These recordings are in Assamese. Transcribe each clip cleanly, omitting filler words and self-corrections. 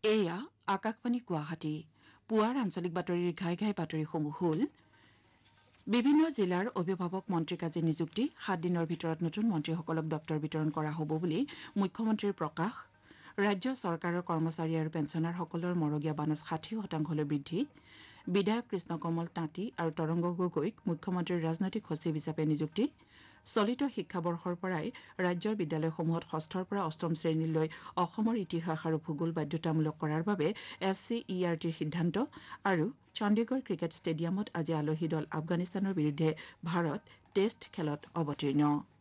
এয়া আকাশবাণী গুৱাহাটী পুৱাৰ আঞ্চলিক বাতৰিৰ ঘাই ঘাই বাতৰিসমূহ হ'ল বিভিন্ন জিলাৰ অভিভাৱক মন্ত্ৰীক আজি নিযুক্তি 7 দিনৰ ভিতৰত নতুন মন্ত্ৰীসকলক দপ্তৰ বিতৰণ কৰা হ'ব বুলি মুখ্যমন্ত্ৰীৰ প্ৰকাশ ৰাজ্য চৰকাৰৰ কৰ্মচাৰী আৰু পেঞ্চনাৰসকলৰ মৰগীয়া বানচ 60% বৃদ্ধি বিধায়ক কৃষ্ণকমল তাঁতী আৰু তৰংগ গগৈক মুখ্যমন্ত্ৰীৰ ৰাজনৈতিক সচিব হিচাপে নিযুক্তি চলিত শিক্ষাবৰ্ষৰ পৰাই ৰাজ্যৰ বিদ্যালয়সমূহত ষষ্ঠৰ পৰা অষ্টম শ্ৰেণীলৈ অসমৰ ইতিহাস আৰু ভূগোল বাধ্যতামূলক কৰাৰ বাবে SCERTৰ সিদ্ধান্ত আৰু চণ্ডীগড় ক্ৰিকেট ষ্টেডিয়ামত আজি আলহী দল আফগানিস্তানৰ বিৰুদ্ধে ভাৰত টেষ্ট খেলত অৱতীৰ্ণ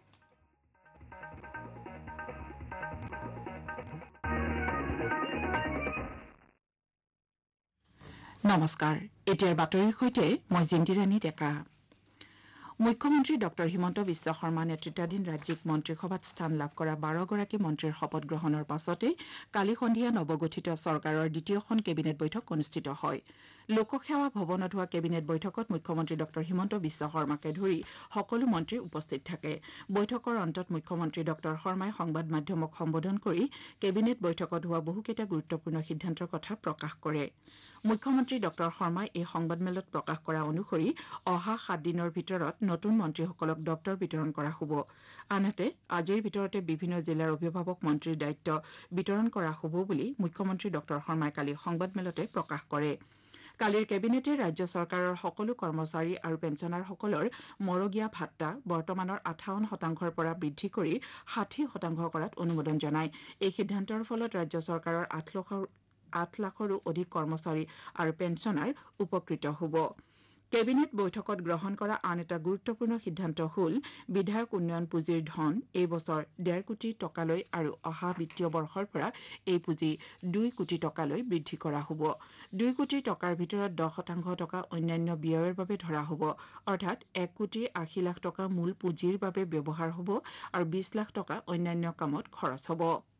নমস্কাৰ এতিয়াৰ বাতৰিৰ সৈতে মই জিন্দিৰাণী ডেকা মুখ্যমন্ত্ৰী ডঃ হিমন্ত বিশ্ব শৰ্মা নেতৃত্বাধীন ৰাজ্যিক মন্ত্ৰীসভাত স্থান লাভ কৰা 12গৰাকী মন্ত্ৰীৰ শপত গ্ৰহণৰ পাছতে কালি সন্ধিয়া নৱগঠিত চৰকাৰৰ দ্বিতীয়খন কেবিনেট বৈঠক অনুষ্ঠিত হয় লোকসেৱা ভৱনত হোৱা কেবিনেট বৈঠকত মুখ্যমন্ত্ৰী ডঃ হিমন্ত বিশ্ব শৰ্মাকে ধৰি সকলো মন্ত্ৰী উপস্থিত থাকে বৈঠকৰ অন্তত মুখ্যমন্ত্ৰী ডঃ শৰ্মাই সংবাদ মাধ্যমক সম্বোধন কৰি কেবিনেট বৈঠকত হোৱা বহুকেইটা গুৰুত্বপূৰ্ণ সিদ্ধান্তৰ কথা প্ৰকাশ কৰে মুখ্যমন্ত্ৰী ডঃ শৰ্মাই এই সংবাদমেলত প্ৰকাশ কৰা অনুসৰি অহা 7 দিনৰ ভিতৰত নতুন মন্ত্ৰীসকলক দপ্তৰ বিতৰণ কৰা হ'ব আনহাতে আজিৰ ভিতৰতে বিভিন্ন জিলাৰ অভিভাৱক মন্ত্ৰীৰ দায়িত্ব বিতৰণ কৰা হ'ব বুলি মুখ্যমন্ত্ৰী ডঃ শৰ্মাই কালি সংবাদমেলতে প্ৰকাশ কৰে কালিৰ কেবিনেটে ৰাজ্য চৰকাৰৰ সকলো কৰ্মচাৰী আৰু পেঞ্চনাৰসকলৰ মৰগীয়া ভাট্টা বৰ্তমানৰ 58%ৰ পৰা বৃদ্ধি কৰি 60% কৰাত অনুমোদন জনায় এই সিদ্ধান্তৰ ফলত ৰাজ্য চৰকাৰৰ 8 লাখৰো অধিক কৰ্মচাৰী আৰু পেঞ্চনাৰ উপকৃত হ'ব কেবিনেট বৈঠকত গ্ৰহণ কৰা আন এটা গুৰুত্বপূৰ্ণ সিদ্ধান্ত হ'ল বিধায়ক উন্নয়ন পুঁজিৰ ধন এই বছৰ 1.5 কোটি টকালৈ আৰু অহা বিত্তীয় বৰ্ষৰ পৰা এই পুঁজি 2 কোটি টকালৈ বৃদ্ধি কৰা হ'ব 2 কোটি টকাৰ ভিতৰত 10% টকা অন্যান্য ব্যয়ৰ বাবে ধৰা হ'ব অৰ্থাৎ 1 কোটি 80 লাখ টকা মূল পুঁজিৰ বাবে ব্যৱহাৰ হ'ব আৰু 20 লাখ টকা অন্যান্য কামত খৰচ হ'ব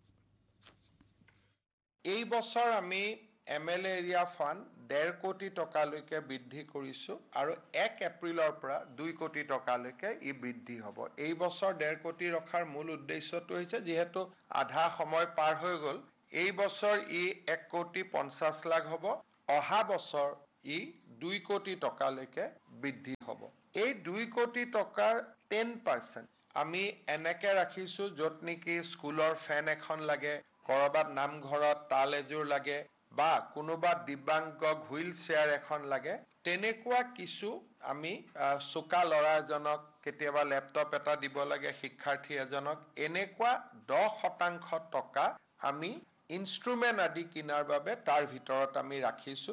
এই বছৰ আমি MLA এৰিয়া ফাণ্ড 1.5 কোটি টকালৈকে বৃদ্ধি কৰিছো আৰু 1 এপ্ৰিলৰ পৰা 2 কোটি টকালৈকে ই বৃদ্ধি হ'ব এই বছৰ 1.5 কোটি ৰখাৰ মূল উদ্দেশ্যটো হৈছে যেহেতু আধা সময় পাৰ হৈ গ'ল এই বছৰ ই 1 কোটি 50 লাখ হ'ব অহা বছৰ ই 2 কোটি টকালৈকে বৃদ্ধি হ'ব এই 2 কোটি টকাৰ 10% আমি এনেকে ৰাখিছো য'ত নেকি স্কুলৰ ফেন এখন লাগে কৰবাত নামঘৰত তাল এযোৰ লাগে বা কোনোবা দিব্যাংগক হুইল চেয়াৰ এখন লাগে তেনেকুৱা কিছু আমি চোকা ল'ৰা এজনক কেতিয়াবা লেপটপ এটা দিব লাগে শিক্ষাৰ্থী এজনক এনেকুৱা 10% টকা আমি ইনষ্ট্ৰুমেন্ট আদি কিনাৰ বাবে তাৰ ভিতৰত আমি ৰাখিছো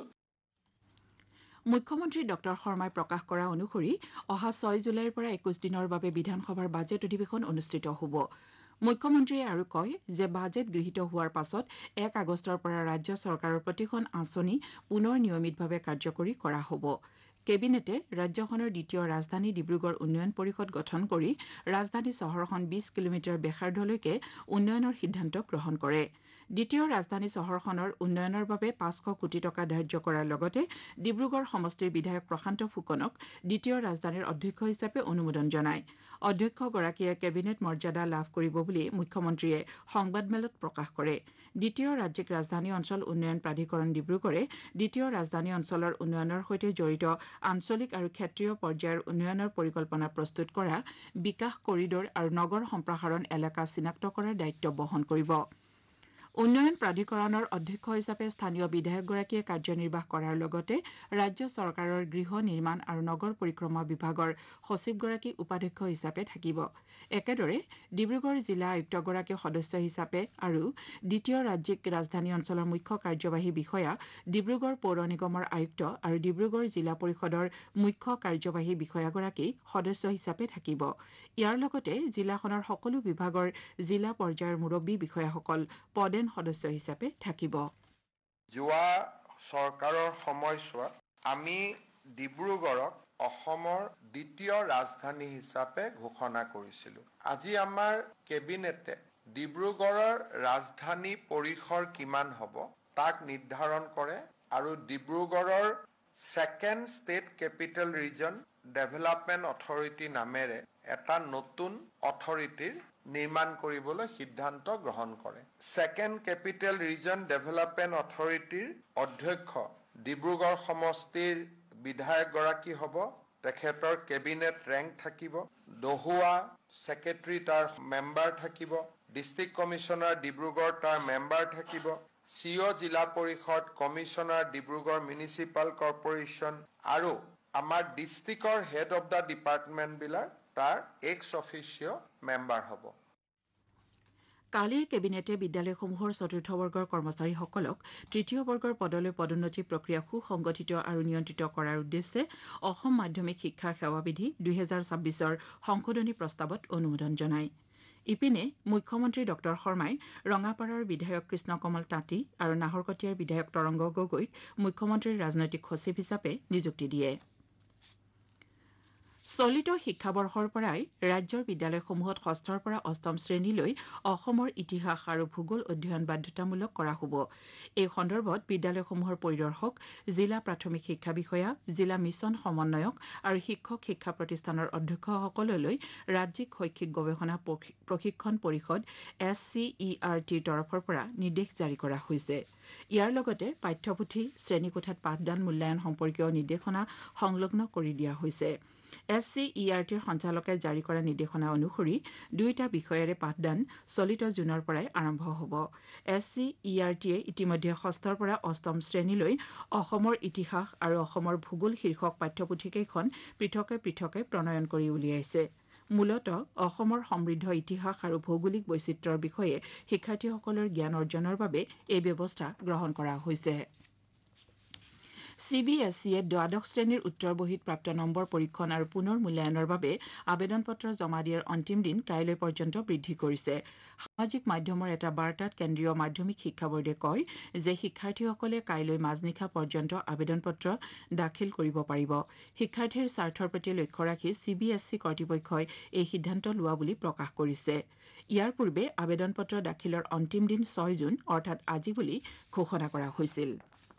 মুখ্যমন্ত্ৰী ডঃ শৰ্মাই প্ৰকাশ কৰা অনুসৰি অহা 6 জুলাইৰ পৰা 21 দিনৰ বাবে বিধানসভাৰ বাজেট অধিৱেশন অনুষ্ঠিত হ'ব মুখ্যমন্ত্ৰীয়ে আৰু কয় যে বাজেট গৃহীত হোৱাৰ পাছত 1 আগষ্টৰ পৰা ৰাজ্য চৰকাৰৰ প্ৰতিখন আঁচনি পুনৰ নিয়মিতভাৱে কাৰ্যকৰী কৰা হ'ব কেবিনেটে ৰাজ্যখনৰ দ্বিতীয় ৰাজধানী ডিব্ৰুগড় উন্নয়ন পৰিষদ গঠন কৰি ৰাজধানী চহৰখন 20 কিলোমিটাৰ বেসাৰ্ধলৈকে উন্নয়নৰ সিদ্ধান্ত গ্ৰহণ কৰে দ্বিতীয় ৰাজধানী চহৰখনৰ উন্নয়নৰ বাবে 500 কোটি টকা ধাৰ্য কৰাৰ লগতে ডিব্ৰুগড় সমষ্টিৰ বিধায়ক প্ৰশান্ত ফুকনক দ্বিতীয় ৰাজধানীৰ অধ্যক্ষ হিচাপে অনুমোদন জনায় অধ্যক্ষগৰাকীয়ে কেবিনেট মৰ্যাদা লাভ কৰিব বুলি মুখ্যমন্ত্ৰীয়ে সংবাদমেলত প্ৰকাশ কৰে দ্বিতীয় ৰাজ্যিক ৰাজধানী অঞ্চল উন্নয়ন প্ৰাধিকৰণ ডিব্ৰুগড়ে দ্বিতীয় ৰাজধানী অঞ্চলৰ উন্নয়নৰ সৈতে জড়িত আঞ্চলিক আৰু ক্ষেত্ৰীয় পৰ্যায়ৰ উন্নয়নৰ পৰিকল্পনা প্ৰস্তুত কৰা বিকাশ কৰিডৰ আৰু নগৰ সম্প্ৰসাৰণ এলেকা চিনাক্ত কৰাৰ দায়িত্ব বহন কৰিব উন্নয়ন প্ৰাধিকৰণৰ অধ্যক্ষ হিচাপে স্থানীয় বিধায়কগৰাকীয়ে কাৰ্যনিৰ্বাহ কৰাৰ লগতে ৰাজ্য চৰকাৰৰ গৃহ নিৰ্মাণ আৰু নগৰ পৰিক্ৰমা বিভাগৰ সচিবগৰাকী উপাধ্যক্ষ হিচাপে থাকিব একেদৰে ডিব্ৰুগড় জিলা আয়ুক্তগৰাকী সদস্য হিচাপে আৰু দ্বিতীয় ৰাজ্যিক ৰাজধানী অঞ্চলৰ মুখ্য কাৰ্যবাহী বিষয়া ডিব্ৰুগড় পৌৰ নিগমৰ আয়ুক্ত আৰু ডিব্ৰুগড় জিলা পৰিষদৰ মুখ্য কাৰ্যবাহী বিষয়াগৰাকী সদস্য হিচাপে থাকিব ইয়াৰ লগতে জিলাখনৰ সকলো বিভাগৰ জিলা পৰ্যায়ৰ মুৰব্বী বিষয়াসকল পদেন সদস্য হিচাপে থাকিব যোৱা চৰকাৰৰ সময়ছোৱাত আমি ডিব্ৰুগড়ক অসমৰ দ্বিতীয় ৰাজধানী হিচাপে ঘোষণা কৰিছিলো আজি আমাৰ কেবিনেটে ডিব্ৰুগড়ৰ ৰাজধানী পৰিসৰ কিমান হ'ব তাক নিৰ্ধাৰণ কৰে আৰু ডিব্ৰুগড়ৰ second state capital region development authority নামেৰে এটা নতুন অথৰিটিৰ নিৰ্মাণ কৰিবলৈ সিদ্ধান্ত গ্ৰহণ কৰে। ছেকেণ্ড কেপিটেল ৰিজন ডেভেলপমেণ্ট অথৰিটিৰ অধ্যক্ষ ডিব্ৰুগড় সমষ্টিৰ বিধায়কগৰাকী হ'ব। তেখেতৰ কেবিনেট ৰেংক থাকিব। দহুৱা ছেক্ৰেটাৰী তাৰ মেম্বাৰ থাকিব। ডিষ্ট্ৰিক্ট কমিশ্যনাৰ ডিব্ৰুগড় তাৰ মেম্বাৰ থাকিব। চিঅ জিলা পৰিষদ কমিশ্যনাৰ ডিব্ৰুগড় মিউনিচিপাল কৰ্পৰেশ্যন আৰু আমাৰ ডিষ্ট্ৰিক্টৰ হেড অফ দ্য ডিপাৰ্টমেণ্টবিলাক তাৰ এক্স অফিচিঅ মেম্বাৰ হ'ব। কালিৰ কেবিনেটে বিদ্যালয়সমূহৰ চতুৰ্থ বৰ্গৰ কৰ্মচাৰীসকলক তৃতীয় বৰ্গৰ পদলৈ পদোন্নতি প্ৰক্ৰিয়া সুসংগঠিত আৰু নিয়ন্ত্ৰিত কৰাৰ উদ্দেশ্যে অসম মাধ্যমিক শিক্ষা সেৱা বিধি 2026ৰ সংশোধনী প্ৰস্তাৱত অনুমোদন জনায়। ইপিনে মুখ্যমন্ত্ৰী ডঃ শৰ্মাই ৰঙাপাৰাৰ বিধায়ক কৃষ্ণকমল তাঁতী আৰু নাহৰকটীয়াৰ বিধায়ক তৰংগ গগৈক মুখ্যমন্ত্ৰীৰ ৰাজনৈতিক সচিব হিচাপে নিযুক্তি দিয়ে। চলিত শিক্ষাবৰ্ষৰ পৰাই ৰাজ্যৰ বিদ্যালয়সমূহত ষষ্ঠৰ পৰা অষ্টম শ্ৰেণীলৈ অসমৰ ইতিহাস আৰু ভূগোল অধ্যয়ন বাধ্যতামূলক কৰা হ'ব। এই সন্দৰ্ভত বিদ্যালয়সমূহৰ পৰিদৰ্শক, জিলা প্ৰাথমিক শিক্ষা বিষয়া, জিলা মিছন সমন্বয়ক আৰু শিক্ষক শিক্ষা প্ৰতিষ্ঠানৰ অধ্যক্ষসকললৈ ৰাজ্যিক শৈক্ষিক গৱেষণা প্ৰশিক্ষণ পৰিষদ SCERTৰ তৰফৰ পৰা নিৰ্দেশ জাৰি কৰা হৈছে। ইয়াৰ লগতে পাঠ্যপুথি, শ্ৰেণীকোঠাত পাঠদান মূল্যায়ন সম্পৰ্কীয় নিৰ্দেশনা সংলগ্ন কৰি দিয়া হৈছে। SCERTৰ সঞ্চালকে জাৰি কৰা নিৰ্দেশনা অনুসৰি 2টা বিষয়েৰে পাঠদান চলিত জুনৰ পৰাই আৰম্ভ হ'ব। SCERTয়ে ইতিমধ্যে ষষ্ঠৰ পৰা অষ্টম শ্ৰেণীলৈ অসমৰ ইতিহাস আৰু অসমৰ ভূগোল শীৰ্ষক পাঠ্যপুথিকেইখন পৃথকে পৃথকে প্ৰণয়ন কৰি উলিয়াইছে। মূলতঃ অসমৰ সমৃদ্ধ ইতিহাস আৰু ভৌগোলিক বৈচিত্ৰ্যৰ বিষয়ে শিক্ষাৰ্থীসকলৰ জ্ঞান অৰ্জনৰ বাবে এই ব্যৱস্থা গ্ৰহণ কৰা হৈছে। CBSEয়ে দ্বাদশ শ্ৰেণীৰ উত্তৰ বহীত প্ৰাপ্ত নম্বৰ পৰীক্ষণ আৰু পুনৰ মূল্যায়নৰ বাবে আবেদন পত্ৰ জমা দিয়াৰ অন্তিম দিন কাইলৈ পৰ্যন্ত বৃদ্ধি কৰিছে। সামাজিক মাধ্যমৰ এটা বাৰ্তাত কেন্দ্ৰীয় মাধ্যমিক শিক্ষা বোৰ্ডে কয় যে শিক্ষাৰ্থীসকলে কাইলৈ মাজনিশা পৰ্যন্ত আবেদন পত্ৰ দাখিল কৰিব পাৰিব। শিক্ষাৰ্থীৰ স্বাৰ্থৰ প্ৰতি লক্ষ্য ৰাখি CBSE কৰ্তৃপক্ষই এই সিদ্ধান্ত লোৱা বুলি প্ৰকাশ কৰিছে। ইয়াৰ পূৰ্বে আবেদন পত্ৰ দাখিলৰ অন্তিম দিন 6 জুন অৰ্থাৎ আজি বুলি ঘোষণা কৰা হৈছিল।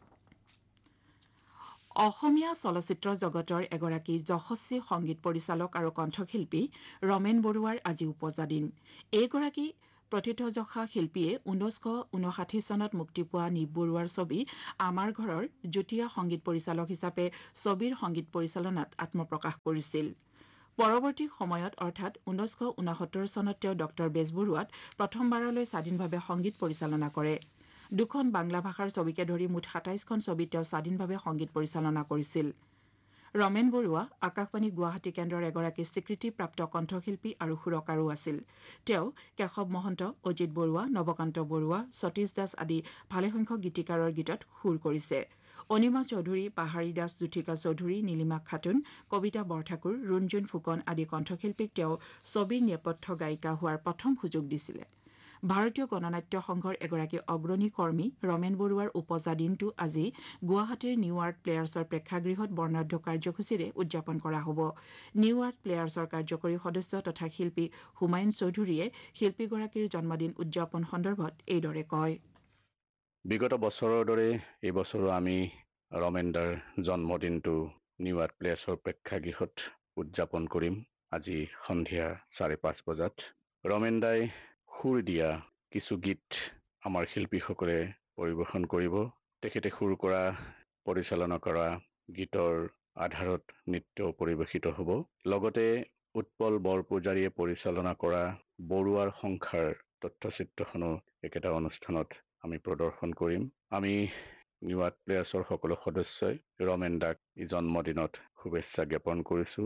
অসমীয়া চলচ্চিত্ৰ জগতৰ এগৰাকী যশস্বী সংগীত পৰিচালক আৰু কণ্ঠশিল্পী ৰমেন বৰুৱাৰ আজি উপজা দিন। এইগৰাকী প্ৰথিতযশা শিল্পীয়ে 1959 চনত মুক্তি পোৱা নিপ বৰুৱাৰ ছবি আমাৰ ঘৰৰ যুটীয়া সংগীত পৰিচালক হিচাপে ছবিৰ সংগীত পৰিচালনাত আত্মপ্ৰকাশ কৰিছিল। পৰৱৰ্তী সময়ত অৰ্থাৎ 1969 চনত তেওঁ ডক্টৰ বেজবৰুৱাত প্ৰথমবাৰলৈ স্বাধীনভাৱে সংগীত পৰিচালনা কৰে। দুখন বাংলা ভাষাৰ ছবিকে ধৰি মুঠ 27খন ছবিত তেওঁ স্বাধীনভাৱে সংগীত পৰিচালনা কৰিছিল। ৰমেন বৰুৱা আকাশবাণী গুৱাহাটী কেন্দ্ৰৰ এগৰাকী স্বীকৃতিপ্ৰাপ্ত কণ্ঠশিল্পী আৰু সুৰকাৰো আছিল। তেওঁ কেশৱ মহন্ত, অজিত বৰুৱা, নৱকান্ত বৰুৱা, সতীশ দাস আদি ভালেসংখ্যক গীতিকাৰৰ গীতত সুৰ কৰিছে। অনিমা চৌধুৰী, পাহাৰী দাস, জ্যোতিকা চৌধুৰী, নীলিমা খাতুন, কবিতা বৰঠাকুৰ, ৰুণজুণ ফুকন আদি কণ্ঠশিল্পীক তেওঁ ছবিৰ নেপথ্য গায়িকা হোৱাৰ প্ৰথম সুযোগ দিছিল। ভাৰতীয় গণনাট্য সংঘৰ এগৰাকী অগ্ৰণী কৰ্মী ৰমেন বৰুৱাৰ উপজা দিনটো আজি গুৱাহাটীৰ নিউ আৰ্ট প্লেয়াৰ্ছৰ প্ৰেক্ষাগৃহত বৰ্ণাঢ্য কাৰ্যসূচীৰে উদযাপন কৰা হ'ব। নিউ আৰ্ট প্লেয়াৰ্ছৰ কাৰ্যকৰী সদস্য তথা শিল্পী হুমায়ুন চৌধুৰীয়ে শিল্পীগৰাকীৰ জন্মদিন উদযাপন সন্দৰ্ভত এইদৰে কয়। বিগত বছৰৰ দৰে এইবছৰো আমি ৰমেন দাৰ জন্মদিনটো নিউ আৰ্ট প্লেয়াৰ্ছৰ প্ৰেক্ষাগৃহত উদযাপন কৰিম আজি সন্ধিয়া 5:30 বজাত। ৰমেন দাই সুৰ দিয়া কিছু গীত আমাৰ শিল্পীসকলে পৰিৱেশন কৰিব। তেখেতে সুৰ কৰা, পৰিচালনা কৰা গীতৰ আধাৰত নৃত্য পৰিৱেশিত হ'ব। লগতে উৎপল বৰপূজাৰীয়ে পৰিচালনা কৰা বৰুৱাৰ সংসাৰ তথ্যচিত্ৰখনো একেটা অনুষ্ঠানত আমি প্ৰদৰ্শন কৰিম। আমি নিউ আৰ্ট প্লেয়াৰ্ছৰ সকলো সদস্যই ৰমেন দাক এই জন্মদিনত শুভেচ্ছা জ্ঞাপন কৰিছোঁ।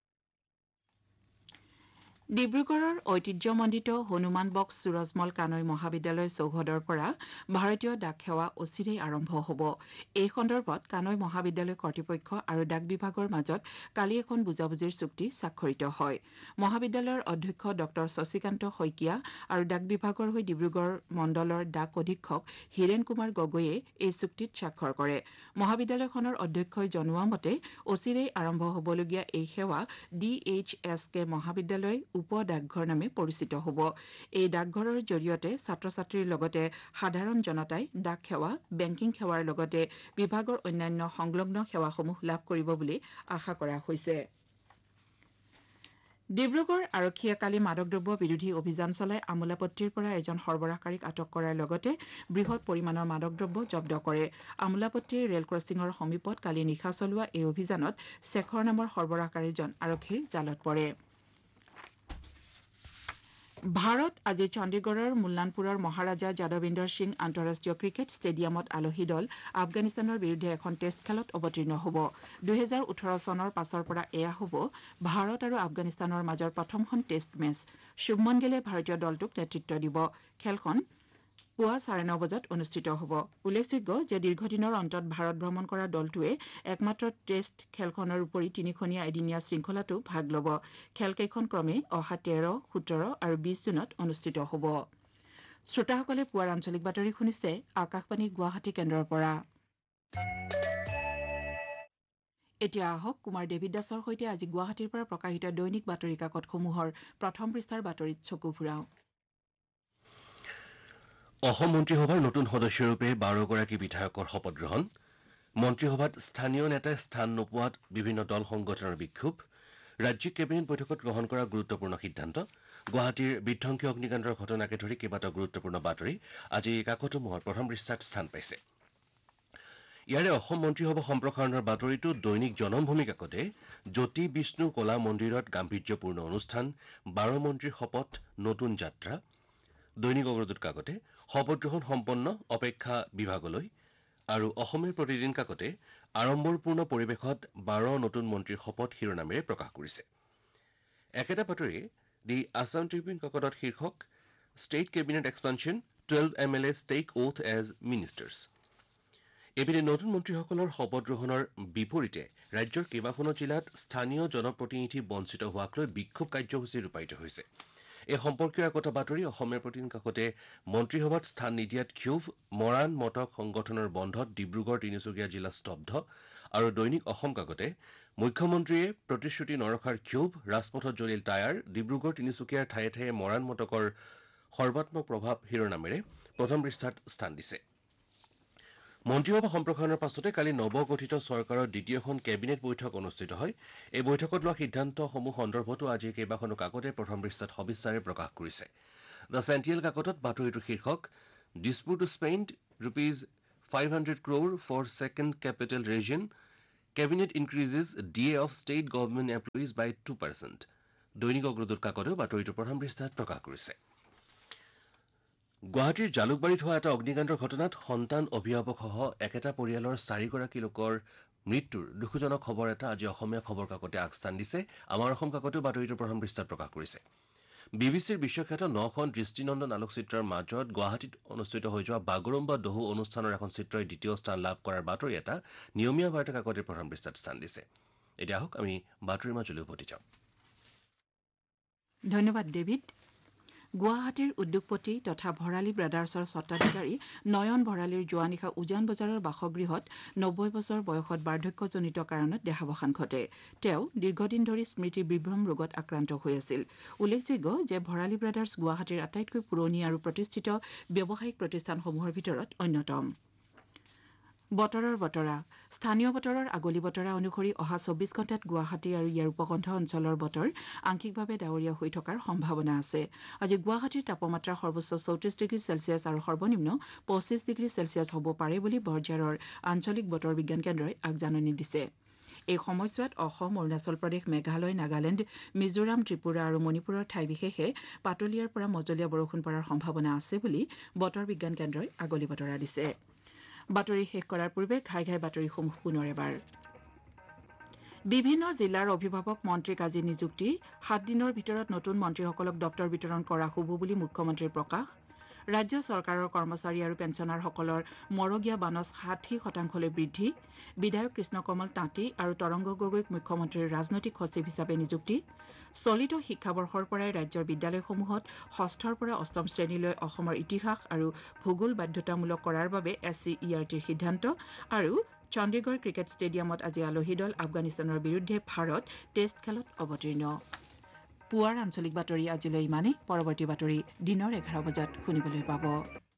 ডিব্ৰুগড়ৰ ঐতিহ্যমণ্ডিত হনুমান বক্স সুৰজমল কানৈ মহাবিদ্যালয় চৌহদৰ পৰা ভাৰতীয় ডাক সেৱা অচিৰেই আৰম্ভ হ'ব। এই সন্দৰ্ভত কানৈ মহাবিদ্যালয় কৰ্তৃপক্ষ আৰু ডাক বিভাগৰ মাজত কালি এখন বুজাবুজিৰ চুক্তি স্বাক্ষৰিত হয়। মহাবিদ্যালয়ৰ অধ্যক্ষ ডক্টৰ শশীকান্ত শইকীয়া আৰু ডাক বিভাগৰ হৈ ডিব্ৰুগড় মণ্ডলৰ ডাক অধীক্ষক হীৰেণ কুমাৰ গগৈয়ে এই চুক্তিত স্বাক্ষৰ কৰে। মহাবিদ্যালয়খনৰ অধ্যক্ষই জনোৱা মতে অচিৰেই আৰম্ভ হ'বলগীয়া এই সেৱা DHSK মহাবিদ্যালয় উপ ডাকঘৰ নামে পৰিচিত হ'ব। এই ডাকঘৰৰ জৰিয়তে ছাত্ৰ ছাত্ৰীৰ লগতে সাধাৰণ জনতাই ডাক সেৱা, বেংকিং সেৱাৰ লগতে বিভাগৰ অন্যান্য সংলগ্ন সেৱাসমূহ লাভ কৰিব বুলি আশা কৰা হৈছে। ডিব্ৰুগড় আৰক্ষীয়ে কালি মাদকদ্ৰব্য বিৰোধী অভিযান চলাই আমোলাপট্টিৰ পৰা এজন সৰবৰাহকাৰীক আটক কৰাৰ লগতে বৃহৎ পৰিমাণৰ মাদকদ্ৰব্য জব্দ কৰে। আমোলাপট্টিৰ ৰেল ক্ৰছিঙৰ সমীপত কালি নিশা চলোৱা এই অভিযানত শেখৰ নামৰ সৰবৰাহকাৰীজন আৰক্ষীৰ জালত পৰে। ভাৰত আজি চণ্ডীগড়ৰ মুল্লানপুৰৰ মহাৰাজা যাদৱিন্দৰ সিং আন্তঃৰাষ্ট্ৰীয় ক্ৰিকেট ষ্টেডিয়ামত আলহী দল আফগানিস্তানৰ বিৰুদ্ধে এখন টেষ্ট খেলত অৱতীৰ্ণ হ'ব। 2018 চনৰ পাছৰ পৰা এয়া হ'ব ভাৰত আৰু আফগানিস্তানৰ মাজৰ প্ৰথমখন টেষ্ট মেচ। শুভমন গিলে ভাৰতীয় দলটোক নেতৃত্ব দিব। খেলখন পুৱা 9:30 বজাত অনুষ্ঠিত হ'ব। উল্লেখযোগ্য যে দীৰ্ঘদিনৰ অন্তত ভাৰত ভ্ৰমণ কৰা দলটোৱে একমাত্ৰ টেষ্ট খেলখনৰ উপৰি তিনিখনীয়া এদিনীয়া শৃংখলাতো ভাগ ল'ব। খেলকেইখন ক্ৰমে অহা 13, 17 আৰু 20 জুনত অনুষ্ঠিত হ'ব। শ্ৰোতাসকলে পুৱাৰ আঞ্চলিক বাতৰি শুনিছে আকাশবাণী গুৱাহাটী কেন্দ্ৰৰ পৰা। এতিয়া আহক কুমাৰ দেৱিদ দাসৰ সৈতে আজি গুৱাহাটীৰ পৰা প্ৰকাশিত দৈনিক বাতৰি কাকতসমূহৰ প্ৰথম পৃষ্ঠাৰ বাতৰিত চকু ফুৰাওঁ। অসম মন্ত্ৰীসভাৰ নতুন সদস্যৰূপে 12গৰাকী বিধায়কৰ শপত গ্ৰহণ, মন্ত্ৰীসভাত স্থানীয় নেতাই স্থান নোপোৱাত বিভিন্ন দল সংগঠনৰ বিক্ষোভ, ৰাজ্যিক কেবিনেট বৈঠকত গ্ৰহণ কৰা গুৰুত্বপূৰ্ণ সিদ্ধান্ত, গুৱাহাটীৰ বিধ্বংসী অগ্নিকাণ্ডৰ ঘটনাকে ধৰি কেইবাটাও গুৰুত্বপূৰ্ণ বাতৰি আজি কাকতসমূহৰ প্ৰথম পৃষ্ঠাত স্থান পাইছে। ইয়াৰে অসম মন্ত্ৰীসভা সম্প্ৰসাৰণৰ বাতৰিটো দৈনিক জনমভূমি কাকতে জ্যোতি বিষ্ণু কলা মন্দিৰত গাম্ভীৰ্যপূৰ্ণ অনুষ্ঠান, 12 মন্ত্ৰীৰ শপত নতুন যাত্ৰা, দৈনিক অগ্ৰদূত কাকতে শপত গ্ৰহণ সম্পন্ন অপেক্ষা বিভাগলৈ আৰু অসমেৰ প্ৰতিদিন কাকতে আড়ম্বৰপূৰ্ণ পৰিৱেশত 12 নতুন মন্ত্ৰীৰ শপত শিৰোনামেৰে প্ৰকাশ কৰিছে। একেটা বাতৰিয়ে দি আছাম ট্ৰিবিউন কাকতত শীৰ্ষক state cabinet expansion, 12 MLAs tech oath as ministers. এইপিনে নতুন মন্ত্ৰীসকলৰ শপত গ্ৰহণৰ বিপৰীতে ৰাজ্যৰ কেইবাখনো জিলাত স্থানীয় জনপ্ৰতিনিধি বঞ্চিত হোৱাক লৈ বিক্ষোভ কাৰ্যসূচী ৰূপায়িত হৈছে। এই সম্পৰ্কীয় একতা বাতৰি অসমেৰ প্ৰতিদিন কাকতে মন্ত্ৰীসভাত স্থান নিদিয়াত ক্ষোভ, মৰাণ মটক সংগঠনৰ বন্ধত ডিব্ৰুগড় তিনিচুকীয়া জিলা স্তব্ধ আৰু দৈনিক অসম কাকতে মুখ্যমন্ত্ৰীয়ে প্ৰতিশ্ৰুতি নৰখাৰ ক্ষোভ, ৰাজপথত জ্বলিল টায়াৰ, ডিব্ৰুগড় তিনিচুকীয়াৰ ঠায়ে ঠায়ে মৰাণ মটকৰ সৰ্বাত্মক প্ৰভাৱ শিৰোনামেৰে প্ৰথম পৃষ্ঠাত স্থান দিছে। মন্ত্ৰীসভা সম্প্ৰসাৰণৰ পাছতে কালি নৱগঠিত চৰকাৰৰ দ্বিতীয়খন কেবিনেট বৈঠক অনুষ্ঠিত হয়। এই বৈঠকত লোৱা সিদ্ধান্তসমূহ সন্দৰ্ভতো আজি কেইবাখনো কাকতে প্ৰথম পৃষ্ঠাত সবিস্তাৰে প্ৰকাশ কৰিছে। দ্য চেণ্টিনেল কাকতত বাতৰিটোৰ শীৰ্ষক ডিছপুট two spend ₹500 crore four second capital region, cabinet increases DA of state government employees বাই 2%। দৈনিক অগ্ৰদূত কাকতেও বাতৰিটো প্ৰথম পৃষ্ঠাত প্ৰকাশ কৰিছে। গুৱাহাটীৰ জালুকবাৰীত হোৱা এটা অগ্নিকাণ্ডৰ ঘটনাত সন্তান, অভিভাৱকসহ একেটা পৰিয়ালৰ 4গৰাকী লোকৰ মৃত্যুৰ দুখজনক খবৰ এটা আজি অসমীয়া খবৰ কাকতে আগস্থান দিছে। আমাৰ অসম কাকতেও বাতৰিটো প্ৰথম পৃষ্ঠাত প্ৰকাশ কৰিছে। BBCৰ বিশ্বখ্যাত 9খন দৃষ্টিনন্দন আলোকচিত্ৰৰ মাজত গুৱাহাটীত অনুষ্ঠিত হৈ যোৱা বাগৰুম্বা দহু অনুষ্ঠানৰ এখন চিত্ৰই দ্বিতীয় স্থান লাভ কৰাৰ বাতৰি এটা নিয়মীয়া বাৰ্তা কাকতে প্ৰথম পৃষ্ঠাত স্থান দিছে। এতিয়া আহক আমি বাতৰিৰ মাজলৈ উভতি যাওঁ। ধন্যবাদ ডেভিড। গুৱাহাটীৰ উদ্যোগপতি তথা ভৰালী ব্ৰাদাৰ্ছৰ স্বত্বাধিকাৰী নয়ন ভৰালীৰ যোৱা নিশা উজান বজাৰৰ বাসগৃহত 90 বছৰ বয়সত বাৰ্ধক্যজনিত কাৰণত দেহাৱসান ঘটে। তেওঁ দীৰ্ঘদিন ধৰি স্মৃতি বিভ্ৰম ৰোগত আক্ৰান্ত হৈ আছিল। উল্লেখযোগ্য যে ভৰালী ব্ৰাদাৰ্ছ গুৱাহাটীৰ আটাইতকৈ পুৰণি আৰু প্ৰতিষ্ঠিত ব্যৱসায়িক প্ৰতিষ্ঠানসমূহৰ ভিতৰত অন্যতম। বতৰৰ বতৰা। স্থানীয় বতৰৰ আগলি বতৰা অনুসৰি অহা 24 ঘণ্টাত গুৱাহাটী আৰু ইয়াৰ উপকণ্ঠ অঞ্চলৰ বতৰ আংশিকভাৱে ডাৱৰীয়া হৈ থকাৰ সম্ভাৱনা আছে। আজি গুৱাহাটীৰ তাপমাত্ৰা সৰ্বোচ্চ 34 ডিগ্ৰী চেলছিয়াছ আৰু সৰ্বনিম্ন 25 ডিগ্ৰী চেলছিয়াছ হ'ব পাৰে বুলি বৰঝাৰৰ আঞ্চলিক বতৰ বিজ্ঞান কেন্দ্ৰই আগজাননী দিছে। এই সময়ছোৱাত অসম, অৰুণাচল প্ৰদেশ, মেঘালয়, নাগালেণ্ড, মিজোৰাম, ত্ৰিপুৰা আৰু মণিপুৰৰ ঠাই বিশেষে পাতলীয়াৰ পৰা মজলীয়া বৰষুণ পৰাৰ সম্ভাৱনা আছে বুলি বতৰ বিজ্ঞান কেন্দ্ৰই আগলি বতৰা দিছে। বাতৰি শেষ কৰাৰ পূৰ্বে ঘাই ঘাই বাতৰিসমূহ পুনৰ এবাৰ। বিভিন্ন জিলাৰ অভিভাৱক মন্ত্ৰীক আজি নিযুক্তি, 7 দিনৰ ভিতৰত নতুন মন্ত্ৰীসকলক দপ্তৰ বিতৰণ কৰা হ'ব বুলি মুখ্যমন্ত্ৰীৰ প্ৰকাশ। ৰাজ্য চৰকাৰৰ কৰ্মচাৰী আৰু পেঞ্চনাৰসকলৰ মৰগীয়া বানচ 60% বৃদ্ধি, বিধায়ক কৃষ্ণকমল তাঁতী আৰু তৰংগ গগৈক মুখ্যমন্ত্ৰীৰ ৰাজনৈতিক সচিব হিচাপে নিযুক্তি, চলিত শিক্ষাবৰ্ষৰ পৰাই ৰাজ্যৰ বিদ্যালয়সমূহত 6ৰ পৰা 8ম শ্ৰেণীলৈ অসমৰ ইতিহাস আৰু ভূগোল বাধ্যতামূলক কৰাৰ বাবে SCERTৰ সিদ্ধান্ত আৰু চণ্ডীগড় ক্ৰিকেট ষ্টেডিয়ামত আজি আলহী দল আফগানিস্তানৰ বিৰুদ্ধে ভাৰত টেষ্ট খেলত অৱতীৰ্ণ। পুৱাৰ আঞ্চলিক বাতৰি আজিলৈ ইমানেই। পৰৱৰ্তী বাতৰি দিনৰ 11 বজাত শুনিবলৈ পাব।